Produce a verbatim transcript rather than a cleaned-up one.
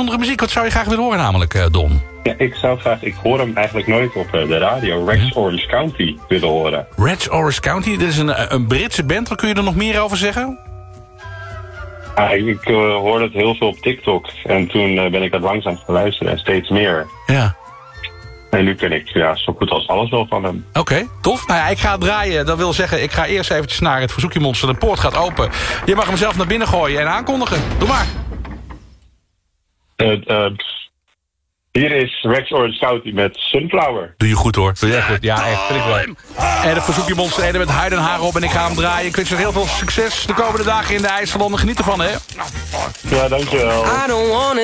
bijzondere muziek. Wat zou je graag willen horen namelijk, uh, Don? Ja, ik zou graag, ik hoor hem eigenlijk nooit op uh, de radio, Rex hm? Orange County willen horen. Rex Orange County, dit is een, een Britse band. Wat kun je er nog meer over zeggen? Ah, ik ik uh, hoorde het heel veel op TikTok. En toen uh, ben ik dat langzaam gaan luisteren en steeds meer. Ja. En nu ken ik ja, zo goed als alles wel van hem. Oké, okay, tof. Nou ja, ik ga het draaien. Dat wil zeggen, ik ga eerst eventjes naar het verzoekje monster. De poort gaat open. Je mag hem zelf naar binnen gooien en aankondigen. Doe maar. Uh, uh, hier is Rex Orange County met Sunflower. Doe je goed hoor. Doe je echt goed. Ja, echt. Vind ik wel. En het verzoekje monster Ede met huid en haar op. En ik ga hem draaien. Ik wens je heel veel succes de komende dagen in de IJsselanden. Geniet ervan, hè. Ja, dankjewel.